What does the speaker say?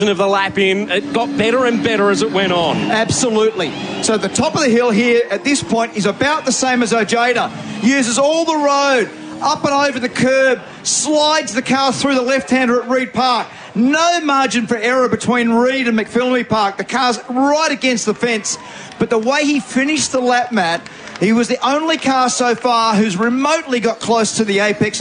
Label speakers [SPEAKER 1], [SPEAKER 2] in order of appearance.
[SPEAKER 1] of the lap in, it got better and better as it went on.
[SPEAKER 2] Absolutely. So the top of the hill here at this point is about the same as Ojeda. Uses all the road, up and over the curb, slides the car through the left-hander at Reid Park. No margin for error between Reid and McPhillamy Park. The car's right against the fence. But the way he finished the lap, Matt, he was the only car so far who's remotely got close to the apex.